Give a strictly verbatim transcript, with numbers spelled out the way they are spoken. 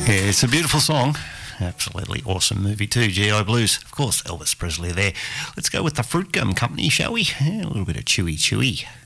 Yeah, it's a beautiful song. Absolutely awesome movie too, G I Blues. Of course, Elvis Presley there. Let's go with the Fruit Gum Company, shall we? Yeah, a little bit of chewy chewy.